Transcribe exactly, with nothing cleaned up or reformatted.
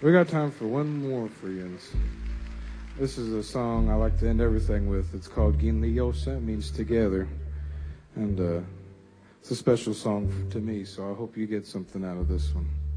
We got time for one more, friends. This is a song I like to end everything with. It's called Ginliosa. It means together. And uh, it's a special song to me, so I hope you get something out of this one.